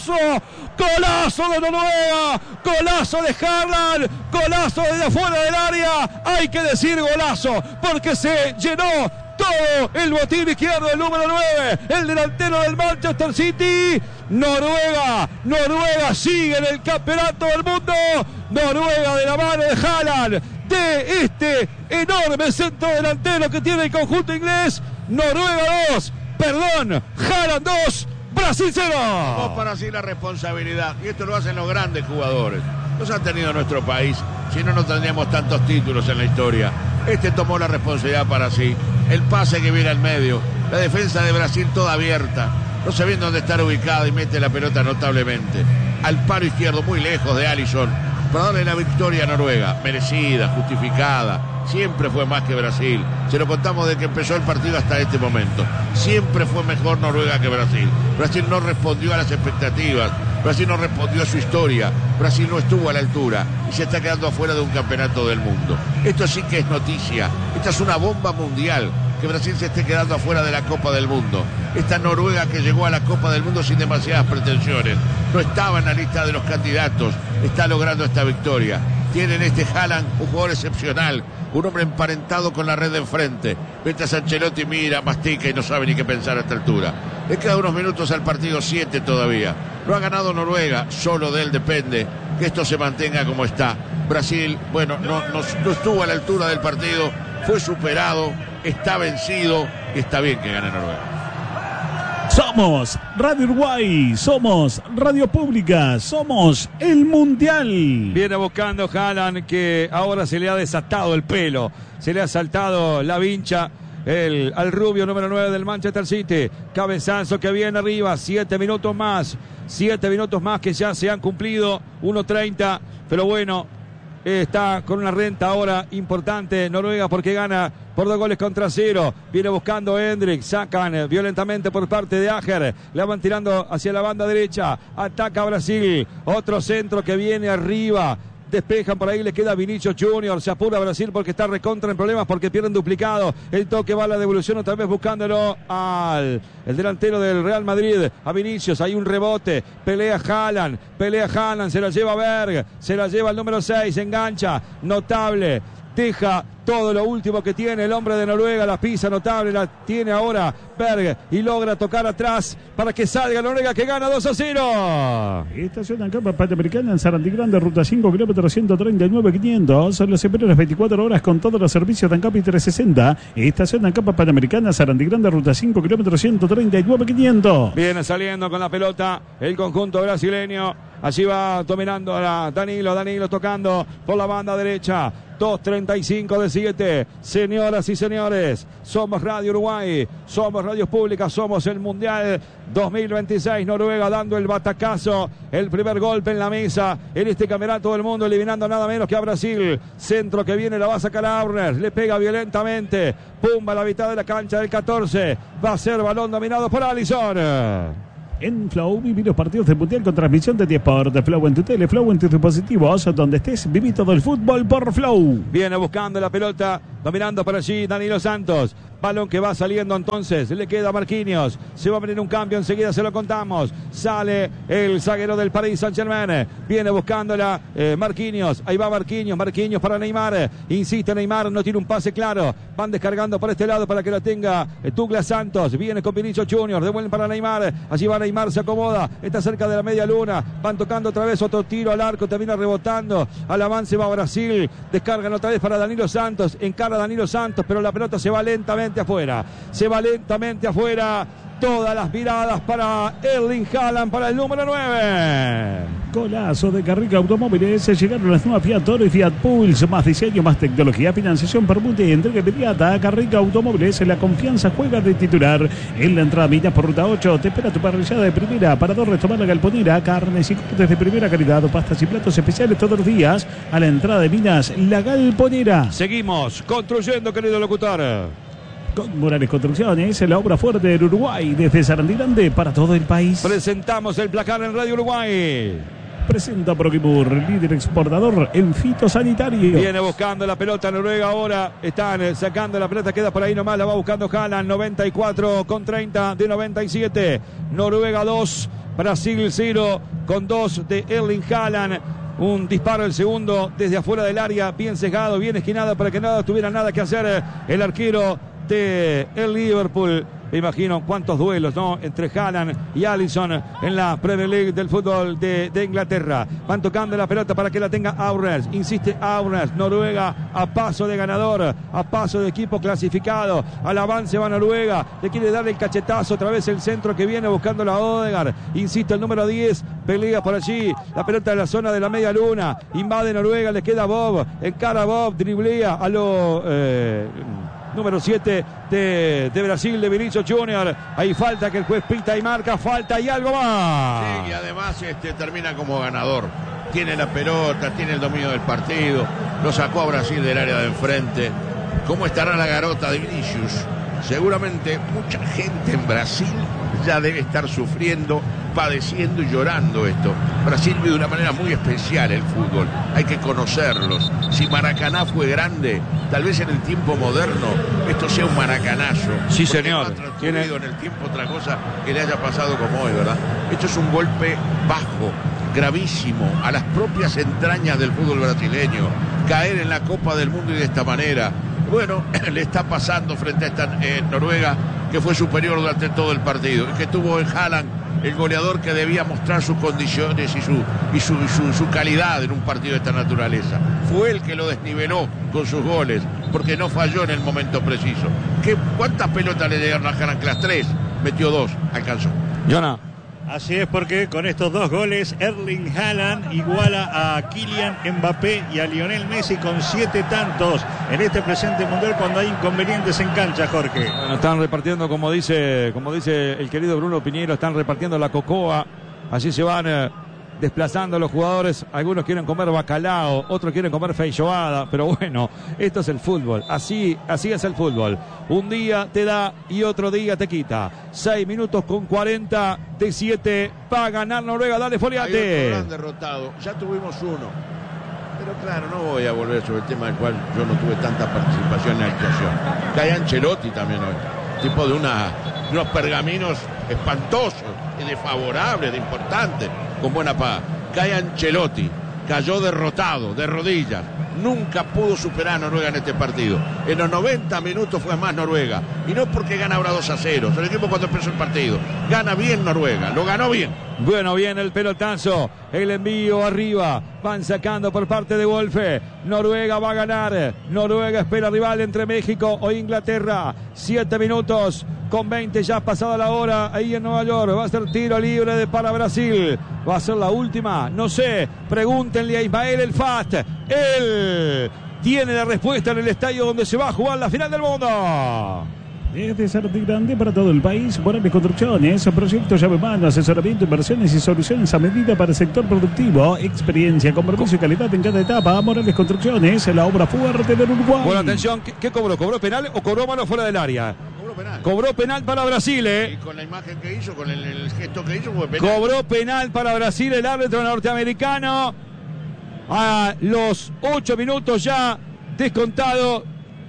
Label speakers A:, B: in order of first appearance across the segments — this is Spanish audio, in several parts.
A: golazo, golazo de Noruega, golazo de Haaland, golazo desde afuera del área. Hay que decir golazo, porque se llenó todo el botín izquierdo del número 9, el delantero del Manchester City. Noruega sigue en el campeonato del mundo. Noruega de la mano de Haaland, de este enorme centro delantero que tiene el conjunto inglés. Haaland 2, Brasil 0.
B: Vamos para así la responsabilidad, y esto lo hacen los grandes jugadores. Los han tenido nuestro país, si no, no tendríamos tantos títulos en la historia. Este tomó la responsabilidad para sí. El pase que viene al medio, la defensa de Brasil toda abierta, no sabiendo dónde estar ubicada, y mete la pelota notablemente al palo izquierdo, muy lejos de Alisson, para darle la victoria a Noruega, merecida, justificada. Siempre fue más que Brasil, se lo contamos desde que empezó el partido hasta este momento. Siempre fue mejor Noruega que Brasil. Brasil no respondió a las expectativas, Brasil no respondió a su historia, Brasil no estuvo a la altura y se está quedando afuera de un campeonato del mundo. Esto sí que es noticia, esta es una bomba mundial, que Brasil se esté quedando afuera de la Copa del Mundo. Esta Noruega que llegó a la Copa del Mundo sin demasiadas pretensiones, no estaba en la lista de los candidatos, está logrando esta victoria. Tienen este Haaland, un jugador excepcional, un hombre emparentado con la red de enfrente, mientras Ancelotti mira, mastica y no sabe ni qué pensar a esta altura. Le quedan unos minutos al partido, 7 todavía. Lo ha ganado Noruega, solo de él depende que esto se mantenga como está. Brasil, bueno, no estuvo a la altura del partido, fue superado, está vencido y está bien que gane Noruega.
C: Somos Radio Uruguay, somos Radio Pública, somos el Mundial.
A: Viene buscando Haaland, que ahora se le ha desatado el pelo, se le ha saltado la vincha al rubio número 9 del Manchester City. Cabezazo que viene arriba, 7 minutos más que ya se han cumplido, 1:30, pero bueno, está con una renta ahora importante Noruega porque gana por 2-0. Viene buscando Hendrik, sacan violentamente por parte de Ajer, la van tirando hacia la banda derecha, ataca Brasil, otro centro que viene arriba, despejan por ahí, le queda Vinicius Junior, se apura Brasil porque está recontra en problemas porque pierden duplicado, el toque va a la devolución otra vez buscándolo al el delantero del Real Madrid, a Vinicius, hay un rebote, pelea Haaland, se la lleva Berg, se la lleva el número 6, engancha, notable, deja todo lo último que tiene el hombre de Noruega, la pisa notable, la tiene ahora Berg y logra tocar atrás para que salga Noruega, que gana 2-0.
C: Estación en Copa Panamericana en Sarandí Grande, ruta 5, kilómetro 139.500. Son las primeras 24 horas con todos los servicios de Ancapi 360. Estación en Copa Panamericana, Sarandí Grande, ruta 5, kilómetro 139.500.
A: Viene saliendo con la pelota el conjunto brasileño. Allí va dominando a Danilo tocando por la banda derecha. 2:35 de 7. Señoras y señores, somos Radio Uruguay, somos Radio Pública, somos el Mundial 2026. Noruega dando el batacazo, el primer golpe en la mesa en este campeonato del mundo, eliminando nada menos que a Brasil. Centro que viene, la va a sacar a Aurner, le pega violentamente, pumba a la mitad de la cancha del 14. Va a ser balón dominado por Alisson.
C: En Flow, vivir los partidos del Mundial con transmisión de T-Sport. Flow en tu tele, Flow en tus dispositivos. Donde estés, viví todo el fútbol por Flow.
A: Viene buscando la pelota, dominando por allí Danilo Santos. Balón que va saliendo entonces, le queda a Marquinhos. Se va a venir un cambio, enseguida se lo contamos. Sale el zaguero del Paris Saint-Germain. Viene buscándola Marquinhos. Ahí va Marquinhos para Neymar. Insiste Neymar, no tiene un pase claro. Van descargando por este lado para que lo tenga Douglas Santos. Viene con Vinicius Junior, devuelven para Neymar. Allí va Neymar, se acomoda. Está cerca de la media luna. Van tocando otra vez otro tiro al arco, termina rebotando. Al avance va Brasil. Descargan otra vez para Danilo Santos. Encara Danilo Santos, pero la pelota se va lentamente afuera. Todas las miradas para Erling Haaland, para el número 9.
C: Golazo de Carrica Automóviles. Llegaron las nuevas Fiat Toro y Fiat Pulse. Más diseño, más tecnología, financiación, permuta y entrega inmediata. Carrica Automóviles, la confianza juega de titular. En la entrada Minas por ruta 8. Te espera tu parrillada de primera. Parador Tomar la Galponera. Carnes y cortes de primera calidad. Pastas y platos especiales todos los días. A la entrada de Minas, la Galponera.
A: Seguimos construyendo, querido locutor.
C: Con Morales Construcciones, la obra fuerte del Uruguay, desde Sarandí Grande para todo el país.
A: Presentamos el placar en Radio Uruguay.
C: presenta Proquimur, líder exportador en fitosanitario.
A: Viene buscando la pelota Noruega ahora. Están sacando la pelota, queda por ahí nomás. La va buscando Haaland. 94 con 30 de 97. Noruega 2, Brasil 0 con 2 de Erling Haaland. Un disparo el segundo desde afuera del área, bien cegado, bien esquinado para que nada tuviera nada que hacer el arquero de el Liverpool. Me imagino cuántos duelos, ¿no?, entre Haaland y Alisson en la Premier League del fútbol de Inglaterra. Van tocando la pelota para que la tenga Aurnes. Insiste Aurnes. Noruega a paso de ganador, a paso de equipo clasificado. Al avance va Noruega. Le quiere dar el cachetazo. Otra vez el centro que viene buscando la Odegaard. Insiste el número 10. Pelea por allí. La pelota de la zona de la media luna. Invade Noruega. Le queda Bob. Encara Bob. Driblea a lo... número 7 de Brasil, de Vinicius Junior. Hay falta que el juez pita y marca falta y algo más.
B: Sí, y además termina como ganador. Tiene la pelota, tiene el dominio del partido. Lo sacó a Brasil del área de enfrente. ¿Cómo estará la garota de Vinicius? Seguramente mucha gente en Brasil ya debe estar sufriendo, padeciendo y llorando esto. Brasil vive de una manera muy especial el fútbol. Hay que conocerlos. Si Maracaná fue grande, tal vez en el tiempo moderno esto sea un maracanazo.
A: Sí, señor.
B: No ha transcurrido en el tiempo otra cosa que le haya pasado como hoy, ¿verdad? Esto es un golpe bajo, gravísimo, a las propias entrañas del fútbol brasileño. Caer en la Copa del Mundo y de esta manera. Bueno, le está pasando frente a esta Noruega, que fue superior durante todo el partido, que tuvo en Haaland el goleador que debía mostrar sus condiciones y su calidad en un partido de esta naturaleza. Fue el que lo desniveló con sus goles, porque no falló en el momento preciso. ¿Cuántas pelotas le llegaron a Haaland? Que las 3, metió 2, alcanzó.
A: Jonah.
D: Así es, porque con estos 2 goles Erling Haaland iguala a Kylian Mbappé y a Lionel Messi con 7 tantos en este presente mundial cuando hay inconvenientes en cancha, Jorge.
A: Bueno, están repartiendo, como dice el querido Bruno Piñero, están repartiendo la cocoa. Allí se van desplazando los jugadores. Algunos quieren comer bacalao, otros quieren comer feijoada, pero bueno, esto es el fútbol. Así es el fútbol. Un día te da y otro día te quita. 6 minutos con 40 de 7. Va a ganar Noruega. Dale, Foliate.
B: Hay otro gran derrotado. Ya tuvimos uno. Pero claro, no voy a volver sobre el tema del cual yo no tuve tanta participación en la actuación. Cae Ancelotti también hoy. Tipo de unos pergaminos espantosos, y desfavorables, de importantes, con buena paga. Cae Ancelotti, cayó derrotado, de rodillas. Nunca pudo superar a Noruega en este partido. En los 90 minutos fue más Noruega. Y no porque gana ahora 2-0. El equipo cuando empezó el partido. Gana bien Noruega, lo ganó bien.
A: Bueno, viene el pelotazo, el envío arriba, van sacando por parte de Wolfe. Noruega va a ganar. Noruega espera rival entre México o Inglaterra. 7 minutos con 20, ya pasada la hora ahí en Nueva York. Va a ser tiro libre para Brasil. Va a ser la última, no sé. Pregúntenle a Ismael El Fast. Él tiene la respuesta en el estadio donde se va a jugar la final del mundo.
C: Desde Sarti Grande para todo el país, Morales Construcciones, proyectos llave mano, asesoramiento, inversiones y soluciones a medida para el sector productivo, experiencia, compromiso y calidad en cada etapa. Morales Construcciones, la obra fuerte del Uruguay.
A: Bueno, atención, ¿qué cobró? ¿Cobró penal o cobró mano fuera del área? Cobró penal para Brasil,
B: Y con la imagen que hizo, con el gesto que hizo, fue penal.
A: Cobró penal para Brasil el árbitro norteamericano. A los 8 minutos ya descontado.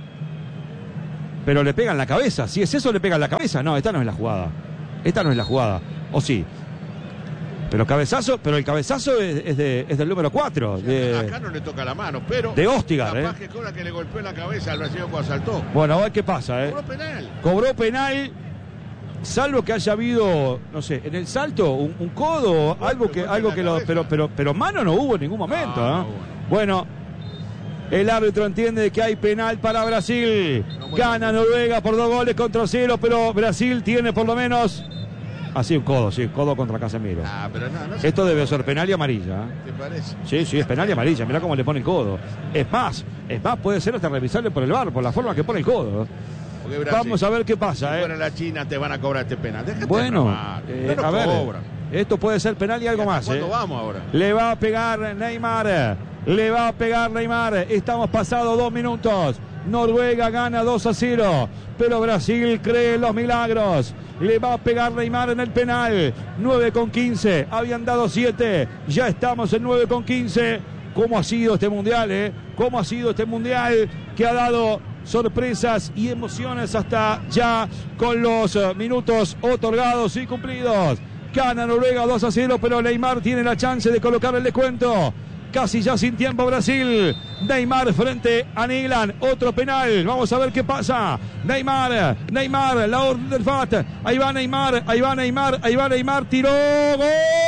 A: Pero le pegan la cabeza. Si es eso, le pegan la cabeza. No, esta no es la jugada. Esta no es la jugada. ¿O sí? Pero el cabezazo es del número 4.
B: Acá no le toca la mano, pero
A: de Ostigar,
B: capaz que cobra que le golpeó en la cabeza al brasileño cuando saltó.
A: Bueno, a ver qué pasa, Cobró penal. Salvo que haya habido, no sé, en el salto un codo, algo que lo, pero mano no hubo en ningún momento,
B: no.
A: Bueno, el árbitro entiende que hay penal para Brasil. Gana Noruega por 2-0, pero Brasil tiene por lo menos así un codo contra Casemiro.
B: Pero no
A: esto debe ser penal y amarilla.
B: ¿Te parece?
A: Sí, es penal y amarilla. Mirá cómo le pone el codo. Es más, puede ser hasta revisable por el VAR, por la forma que pone el codo.
B: Brasil,
A: vamos a ver qué pasa.
B: Si fuera la China te van a cobrar este penal.
A: Bueno, a ver, esto puede ser penal y algo más.
B: ¿Cuándo vamos ahora?
A: Le va a pegar Neymar. Estamos pasados 2 minutos. Noruega gana 2-0. Pero Brasil cree en los milagros. Le va a pegar Neymar en el penal. 9:15. Habían dado 7. Ya estamos en 9:15. ¿Cómo ha sido este mundial, ¿Cómo ha sido este mundial que ha dado sorpresas y emociones hasta ya con los minutos otorgados y cumplidos? Gana Noruega 2-0, pero Neymar tiene la chance de colocar el descuento. Casi ya sin tiempo Brasil. Neymar frente a Nilan. Otro penal. Vamos a ver qué pasa. Neymar, la orden del FAT. Ahí va Neymar. Tiró. ¡Gol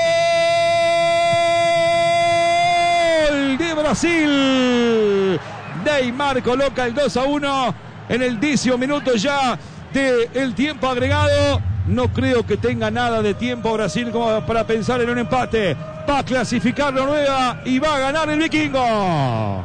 A: de Brasil! Neymar coloca el 2-1 en el 10º minuto ya del tiempo agregado. No creo que tenga nada de tiempo Brasil como para pensar en un empate. Va a clasificar Noruega y va a ganar el vikingo.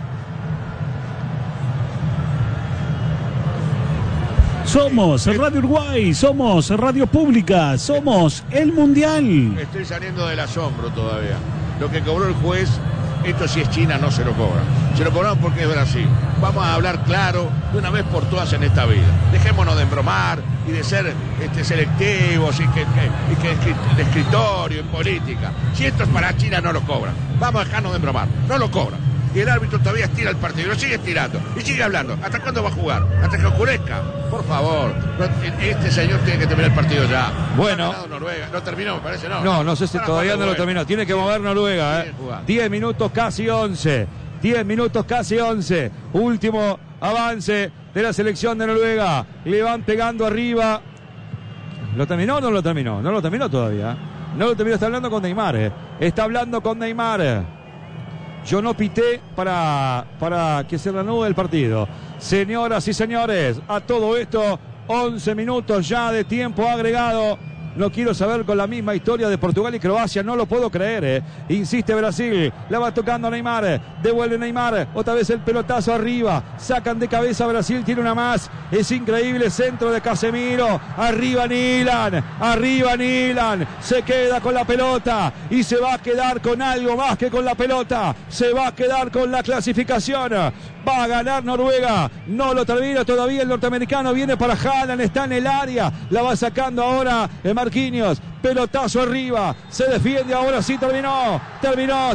C: Somos Radio Uruguay, somos Radio Pública, somos el Mundial.
B: Estoy saliendo del asombro todavía. Lo que cobró el juez, esto si es China no se lo cobran. Se lo cobraron porque es Brasil. Vamos a hablar claro de una vez por todas en esta vida. Dejémonos de embromar y de ser selectivos y que de escritorio en política. Si esto es para China no lo cobran. Vamos a dejarnos de embromar. No lo cobran. Y el árbitro todavía estira el partido, lo sigue estirando y sigue hablando. ¿Hasta cuándo va a jugar? ¿Hasta que oscurezca? Por favor, este señor tiene que terminar el partido ya.
A: Bueno.
B: Noruega. No terminó, me parece, ¿no?
A: No sé si todavía no lo terminó. Tiene que mover Noruega, 10 minutos casi 11. 10 minutos casi 11. Último avance de la selección de Noruega. Le van pegando arriba. ¿Lo terminó o no lo terminó? No lo terminó todavía. No lo terminó, está hablando con Neymar. Está hablando con Neymar. Yo no pité para que se reanude el partido. Señoras y señores, a todo esto, 11 minutos ya de tiempo agregado. No quiero saber con la misma historia de Portugal y Croacia, no lo puedo creer. Insiste Brasil, la va tocando Neymar, devuelve Neymar, otra vez el pelotazo arriba, sacan de cabeza Brasil, tiene una más, es increíble, centro de Casemiro, arriba Nilan, se queda con la pelota y se va a quedar con algo más que con la pelota, se va a quedar con la clasificación. Va a ganar Noruega, no lo termina todavía el norteamericano, viene para Haaland, está en el área, la va sacando ahora Marquinhos, pelotazo arriba, se defiende, ahora sí terminó. Una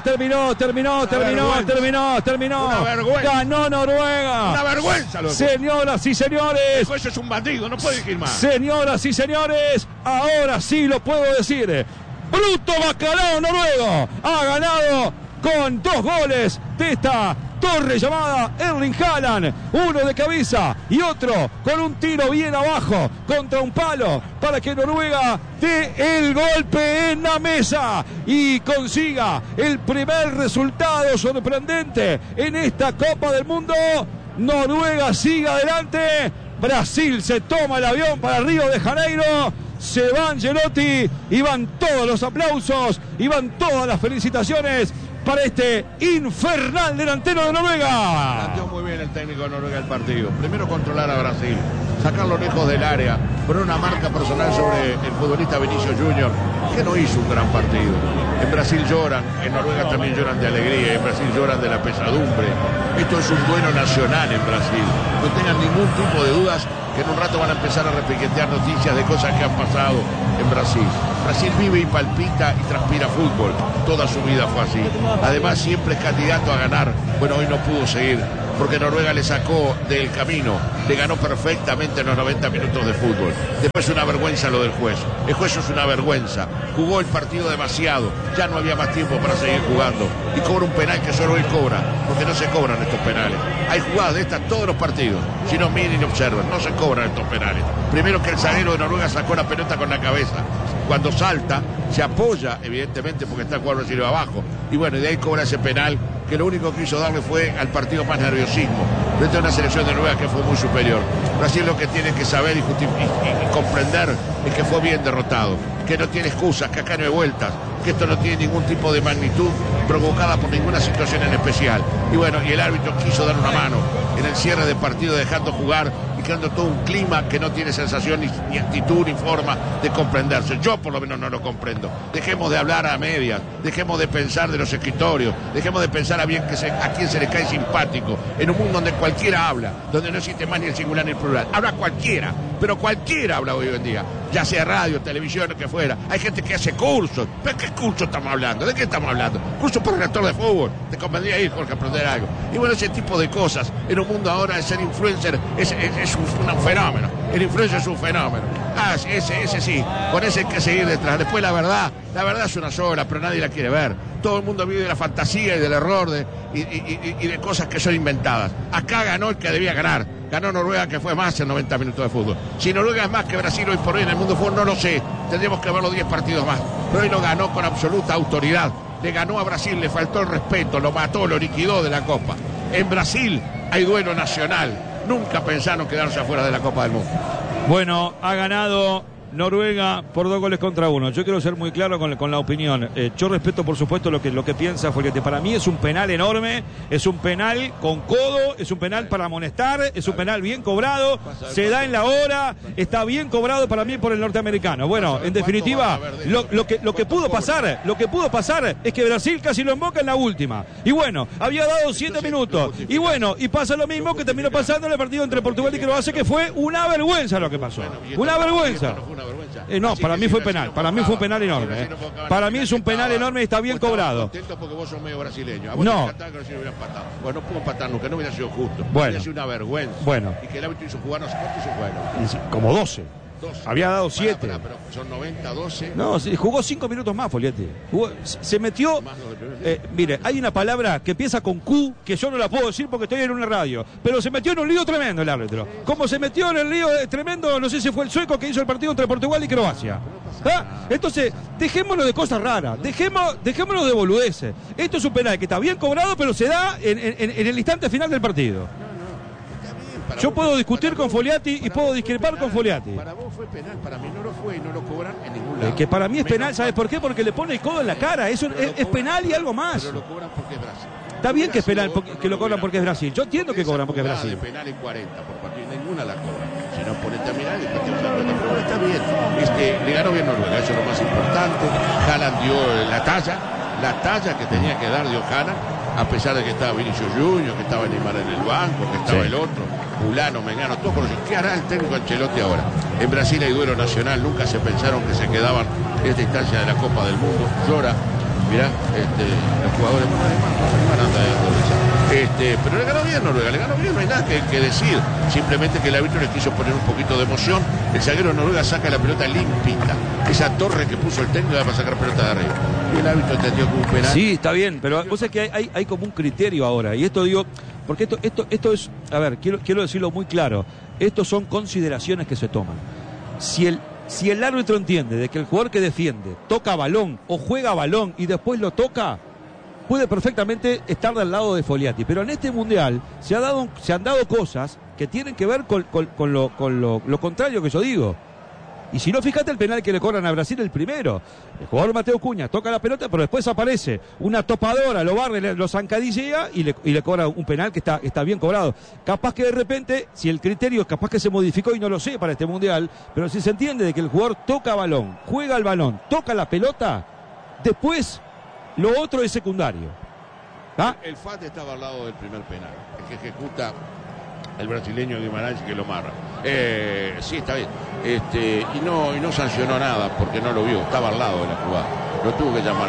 A: vergüenza.
B: Ganó Noruega. Una vergüenza, loco.
A: Señoras y señores.
B: Eso es un bandido, no puede decir más.
A: Señoras y señores, ahora sí lo puedo decir. Bruto bacalao noruego. Ha ganado con 2 goles de esta torre llamada Erling Haaland, uno de cabeza y otro con un tiro bien abajo contra un palo para que Noruega dé el golpe en la mesa y consiga el primer resultado sorprendente en esta Copa del Mundo. Noruega sigue adelante, Brasil se toma el avión para Río de Janeiro. Se va Ancelotti y van todos los aplausos y van todas las felicitaciones para este infernal delantero de Noruega.
B: Planteó muy bien el técnico de Noruega el partido. Primero controlar a Brasil, sacarlo lejos del área, poner una marca personal sobre el futbolista Vinicius Junior, que no hizo un gran partido. En Brasil lloran, en Noruega también lloran de alegría, en Brasil lloran de la pesadumbre. Esto es un duelo nacional en Brasil. No tengan ningún tipo de dudas que en un rato van a empezar a repiquetear noticias de cosas que han pasado en Brasil. Brasil vive y palpita y transpira fútbol. Toda su vida fue así. Además siempre es candidato a ganar. Bueno, hoy no pudo seguir porque Noruega le sacó del camino. Le ganó perfectamente en los 90 minutos de fútbol. Después una vergüenza lo del juez. El juez es una vergüenza. Jugó el partido demasiado. Ya no había más tiempo para seguir jugando. Y cobra un penal que solo él cobra. Porque no se cobran estos penales. Hay jugadas de estas todos los partidos. Si no miren y observan, no se cobran estos penales. Primero que el zaguero de Noruega sacó la pelota con la cabeza. Cuando salta, se apoya, evidentemente, porque está el jugador brasileño abajo. Y bueno, y de ahí cobra ese penal, que lo único que hizo darle fue al partido más nerviosismo. Frente a una selección de Noruega que fue muy superior. Brasil lo que tiene que saber y comprender es que fue bien derrotado. Que no tiene excusas, que acá no hay vueltas. Que esto no tiene ningún tipo de magnitud provocada por ninguna situación en especial. Y bueno, y el árbitro quiso dar una mano en el cierre del partido, dejando jugar y creando todo un clima que no tiene sensación ni actitud ni forma de comprenderse. Yo por lo menos no lo comprendo. Dejemos de hablar a medias, dejemos de pensar de los escritorios, dejemos de pensar a quién se le cae simpático, en un mundo donde cualquiera habla, donde no existe más ni el singular ni el plural. Habla cualquiera, pero cualquiera habla hoy en día, ya sea radio, televisión, lo que fuera. Hay gente que hace cursos. ¿Pero qué curso estamos hablando? ¿De qué estamos hablando? Cursos para redactor de fútbol. Te convendría ir, Jorge, a aprender algo. Y bueno, ese tipo de cosas. En un mundo ahora de ser influencer es un fenómeno. El influencer es un fenómeno. Ese sí, con ese hay que seguir detrás. Después la verdad es una sola, pero nadie la quiere ver. Todo el mundo vive de la fantasía y del error y de cosas que son inventadas. Acá ganó el que debía ganar. Ganó Noruega, que fue más en 90 minutos de fútbol. Si Noruega es más que Brasil hoy por hoy en el mundo del fútbol, no lo sé. Tendríamos que ver los 10 partidos más. Pero hoy lo ganó con absoluta autoridad. Le ganó a Brasil, le faltó el respeto, lo mató, lo liquidó de la Copa. En Brasil hay duelo nacional. Nunca pensaron quedarse afuera de la Copa del Mundo.
A: Bueno, ha ganado Noruega por 2-1. Yo quiero ser muy claro con la opinión. Yo respeto, por supuesto, lo que piensa Folietti. Para mí es un penal enorme, es un penal con codo, es un penal para amonestar, es un penal bien cobrado, se da en la hora, está bien cobrado para mí por el norteamericano. Bueno, en definitiva, lo que pudo pasar es que Brasil casi lo emboca en la última. Y bueno, había dado 7 minutos. Y bueno, y pasa lo mismo que terminó pasando en el partido entre Portugal y Croacia, que fue una vergüenza lo que pasó. Una vergüenza. No, para mí fue penal. Para mí fue un penal enorme. Para mí es un penal enorme y está bien cobrado.
B: Porque vos sos medio brasileño. A vos
A: no.
B: Te que no hubiera empatado. Bueno, no pudo empatar nunca, no hubiera sido justo.
A: Bueno.
B: Hubiera sido una vergüenza.
A: Bueno.
B: Y que el árbitro hizo jugar, no sé cuánto hizo jugar.
A: Como 12. Había dado 7.
B: Pero son 90, 12.
A: No, jugó 5 minutos más, Folietti. Se metió. Mire, hay una palabra que empieza con Q, que yo no la puedo decir porque estoy en una radio. Pero se metió en un lío tremendo el árbitro. Como se metió en el lío tremendo, no sé si fue el sueco que hizo el partido entre Portugal y Croacia. Entonces, dejémonos de cosas raras. Dejémonos de boludeces. Esto es un penal que está bien cobrado, pero se da en el instante final del partido. Yo puedo discutir con Folietti y puedo discrepar con Folietti.
B: Para vos fue penal, para mí no lo fue y no lo cobran en ningún lado.
A: Que para mí es penal, ¿sabes por qué? Porque le pone el codo en la cara. Es penal y algo más.
B: Pero lo cobran porque es Brasil.
A: Está bien que es penal, que lo cobran porque es Brasil. Yo entiendo que cobran porque es Brasil.
B: De penal en 40 por partido, ninguna la cobran. Si no, ponete a mirar y partido se aprieta. Pero está bien. Le ganó bien Noruega, eso es lo más importante. Haaland dio la talla que tenía que dar dio Haaland, a pesar de que estaba Vinicius Junior, que estaba Neymar en el banco, que estaba el otro, Fulano, Mengano, todos conocidos. ¿Qué hará el técnico Ancelotti ahora? En Brasil hay duelo nacional, nunca se pensaron que se quedaban en esta instancia de la Copa del Mundo. Llora, mirá, los jugadores pero le ganó bien Noruega, no hay nada que decir, simplemente que el árbitro le quiso poner un poquito de emoción. El zaguero de Noruega saca la pelota limpita, esa torre que puso el técnico va a sacar pelota de arriba, y el árbitro entendió que un penal.
A: Sí, está bien, pero vos sabés que hay como un criterio ahora, y esto digo, porque esto es, a ver, quiero decirlo muy claro, estos son consideraciones que se toman. Si el árbitro entiende de que el jugador que defiende toca balón o juega balón y después lo toca, puede perfectamente estar del lado de Folietti, pero en este mundial se han dado cosas que tienen que ver con lo contrario que yo digo. Y si no, fíjate el penal que le cobran a Brasil, el primero. El jugador Mateo Cunha toca la pelota, pero después aparece una topadora, lo barre, lo zancadillea y le cobra un penal que está bien cobrado. Capaz que de repente, si el criterio capaz que se modificó y no lo sé para este mundial, pero si se entiende de que el jugador toca balón, juega el balón, toca la pelota, después lo otro es secundario.
B: El FAT estaba al lado del primer penal, el que ejecuta el brasileño Guimarães, que lo marra. Sí, está bien. Y no sancionó nada porque no lo vio, estaba al lado de la jugada. Lo tuvo que llamar.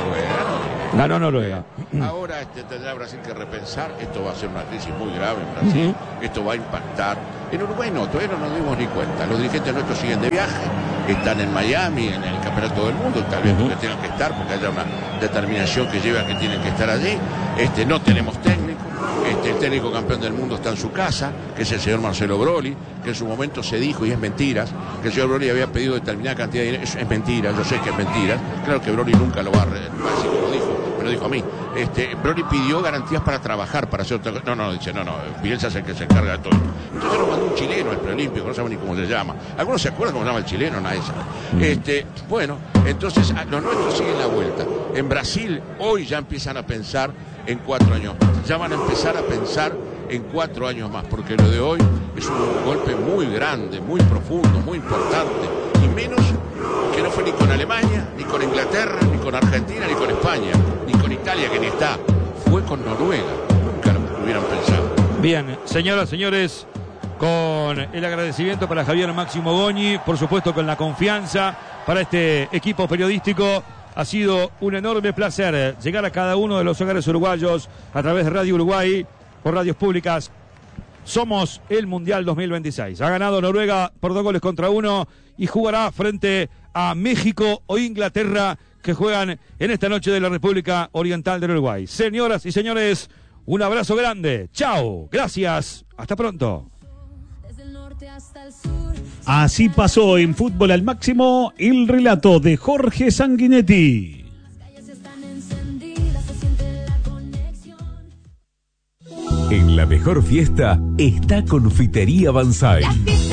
A: Ganó Noruega.
B: Ahora tendrá Brasil que repensar. Esto va a ser una crisis muy grave en Brasil. Esto va a impactar. En Uruguay no, todavía no nos dimos ni cuenta. Los dirigentes nuestros siguen de viaje. Están en Miami, en el Campeonato del Mundo. Tal vez porque tengan que estar, porque haya una determinación que lleve a que tienen que estar allí. No tenemos técnico. El técnico campeón del mundo está en su casa, que es el señor Marcelo Broly, que en su momento se dijo, y es mentiras, que el señor Broly había pedido determinada cantidad de dinero. Eso es mentira, yo sé que es mentira. Claro que Broly nunca lo va a decir que lo dijo, me lo dijo a mí. Broly pidió garantías para trabajar, para hacer otra cosa. No, Bielsa es el que se encarga de todo. Entonces nos mandó un chileno al preolímpico, no saben ni cómo se llama. ¿Algunos se acuerdan cómo se llama el chileno? Nadie sabe. Bueno, entonces los nuestros siguen la vuelta. En Brasil hoy ya empiezan a pensar en 4 años. Ya van a empezar a pensar en 4 años más, porque lo de hoy es un golpe muy grande, muy profundo, muy importante, y menos que no fue ni con Alemania, ni con Inglaterra, ni con Argentina, ni con España, ni con Italia, que ni está, fue con Noruega. Nunca lo hubieran pensado.
A: Bien, señoras, señores, con el agradecimiento para Javier Máximo Goñi, por supuesto con la confianza para este equipo periodístico. Ha sido un enorme placer llegar a cada uno de los hogares uruguayos a través de Radio Uruguay, por radios públicas. Somos el Mundial 2026. Ha ganado Noruega por 2-1 y jugará frente a México o Inglaterra, que juegan en esta noche de la República Oriental del Uruguay. Señoras y señores, un abrazo grande. Chao, gracias, hasta pronto.
C: Así pasó en Fútbol al Máximo el relato de Jorge Sanguinetti.
E: En la mejor fiesta está Confitería Banzai.